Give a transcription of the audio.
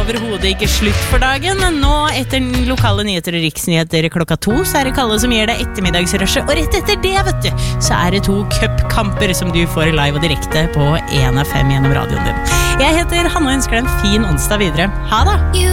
overhodet ikke slutt for dagen. Nå etter lokale nyheter og riksnyheter klokka 2, så det Kalle som gir deg ettermiddagsrushet. Og rett etter det, vet du, så det 2 cupkamper som du får live og direkte på 1 av 5 gjennom radioen din. Jeg heter Hanne og ønsker deg en fin onsdag videre. Ha det!